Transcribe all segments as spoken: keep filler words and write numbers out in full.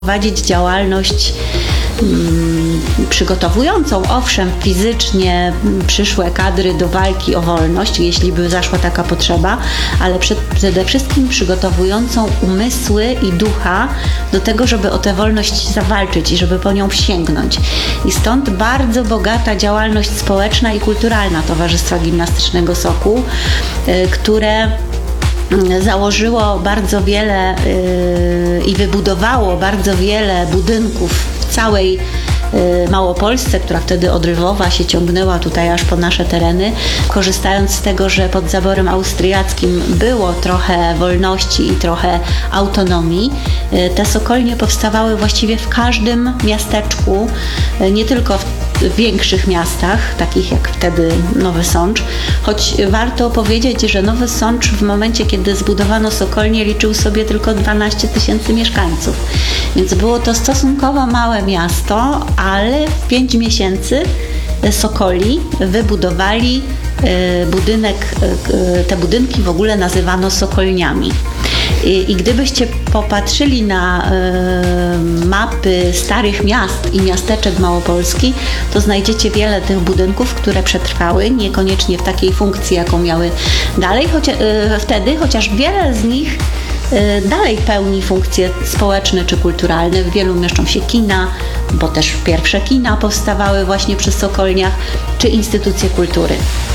prowadzić działalność hmm, przygotowującą, owszem, fizycznie przyszłe kadry do walki o wolność, jeśli by zaszła taka potrzeba, ale przed, przede wszystkim przygotowującą umysły i ducha do tego, żeby o tę wolność zawalczyć i żeby po nią sięgnąć. I stąd bardzo bogata działalność społeczna i kulturalna Towarzystwa Gimnastycznego Sokół, y, które założyło bardzo wiele yy, i wybudowało bardzo wiele budynków w całej yy, Małopolsce, która wtedy od Lwowa się ciągnęła tutaj aż po nasze tereny, korzystając z tego, że pod zaborem austriackim było trochę wolności i trochę autonomii. Yy, te sokolnie powstawały właściwie w każdym miasteczku, yy, nie tylko w w większych miastach, takich jak wtedy Nowy Sącz, choć warto powiedzieć, że Nowy Sącz w momencie, kiedy zbudowano sokolnię, liczył sobie tylko dwanaście tysięcy mieszkańców. Więc było to stosunkowo małe miasto, ale w pięć miesięcy Sokoli wybudowali budynek, te budynki w ogóle nazywano sokolniami. I, I gdybyście popatrzyli na y, mapy starych miast i miasteczek Małopolski, to znajdziecie wiele tych budynków, które przetrwały, niekoniecznie w takiej funkcji, jaką miały dalej, chocia, y, wtedy, chociaż wiele z nich y, dalej pełni funkcje społeczne czy kulturalne. W wielu mieszczą się kina, bo też pierwsze kina powstawały właśnie przy sokolniach, czy instytucje kultury.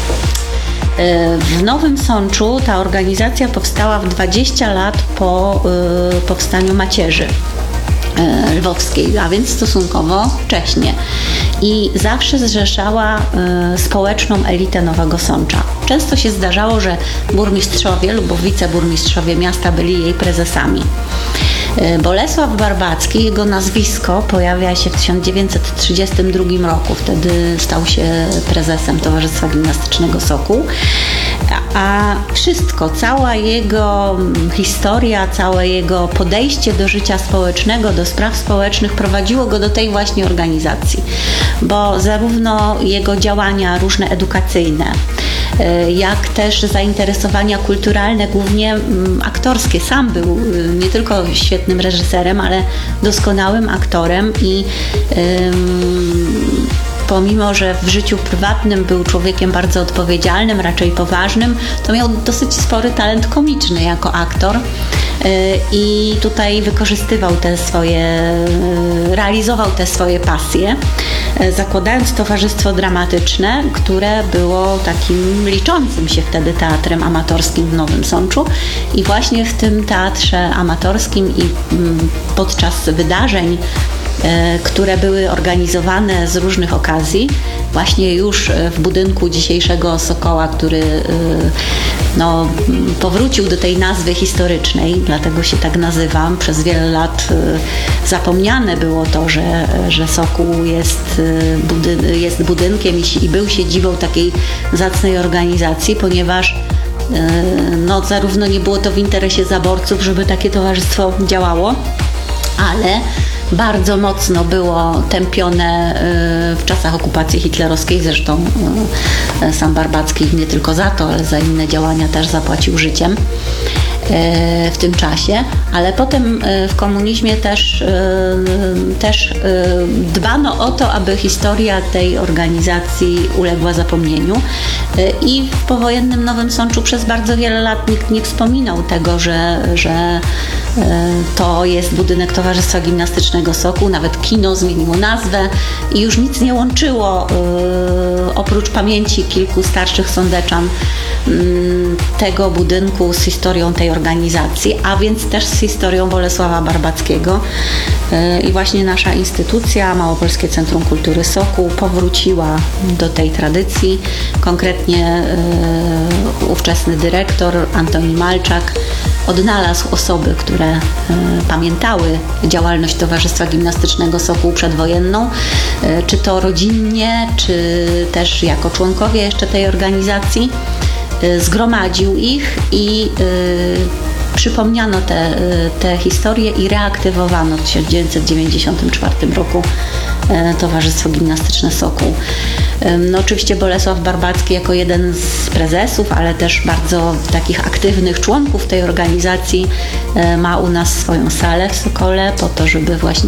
W Nowym Sączu ta organizacja powstała w dwadzieścia lat po y, powstaniu macierzy y, lwowskiej, a więc stosunkowo wcześnie. I zawsze zrzeszała y, społeczną elitę Nowego Sącza. Często się zdarzało, że burmistrzowie lub wiceburmistrzowie miasta byli jej prezesami. Bolesław Barbacki, jego nazwisko pojawia się w tysiąc dziewięćset trzydziestym drugim roku. Wtedy stał się prezesem Towarzystwa Gimnastycznego Sokół. A wszystko, cała jego historia, całe jego podejście do życia społecznego, do spraw społecznych prowadziło go do tej właśnie organizacji. Bo zarówno jego działania różne edukacyjne, jak też zainteresowania kulturalne, głównie aktorskie. Sam był nie tylko świetnym reżyserem, ale doskonałym aktorem i ym, pomimo, że w życiu prywatnym był człowiekiem bardzo odpowiedzialnym, raczej poważnym, to miał dosyć spory talent komiczny jako aktor i tutaj wykorzystywał te swoje, realizował te swoje pasje, zakładając Towarzystwo Dramatyczne, które było takim liczącym się wtedy teatrem amatorskim w Nowym Sączu i właśnie w tym teatrze amatorskim i podczas wydarzeń, które były organizowane z różnych okazji, właśnie już w budynku dzisiejszego Sokoła, który no, powrócił do tej nazwy historycznej, dlatego się tak nazywam. Przez wiele lat zapomniane było to, że, że Sokół jest, budyn- jest budynkiem i był siedzibą takiej zacnej organizacji, ponieważ no, zarówno nie było to w interesie zaborców, żeby takie towarzystwo działało, ale bardzo mocno było tępione w czasach okupacji hitlerowskiej. Zresztą sam Barbacki nie tylko za to, ale za inne działania też zapłacił życiem w tym czasie, ale potem w komunizmie też, też dbano o to, aby historia tej organizacji uległa zapomnieniu i w powojennym Nowym Sączu przez bardzo wiele lat nikt nie wspominał tego, że, że to jest budynek Towarzystwa Gimnastycznego Sokół, nawet kino zmieniło nazwę i już nic nie łączyło oprócz pamięci kilku starszych sądeczan tego budynku z historią tej organizacji, a więc też z historią Bolesława Barbackiego. I właśnie nasza instytucja, Małopolskie Centrum Kultury Sokół, powróciła do tej tradycji. Konkretnie yy, ówczesny dyrektor Antoni Malczak odnalazł osoby, które y, pamiętały działalność Towarzystwa Gimnastycznego Sokół przedwojenną, y, czy to rodzinnie, czy też jako członkowie jeszcze tej organizacji. Y, zgromadził ich i y, przypomniano te, te historie i reaktywowano w tysiąc dziewięćset dziewięćdziesiątym czwartym roku Towarzystwo Gimnastyczne Sokół. No oczywiście Bolesław Barbacki jako jeden z prezesów, ale też bardzo takich aktywnych członków tej organizacji ma u nas swoją salę w Sokole po to, żeby właśnie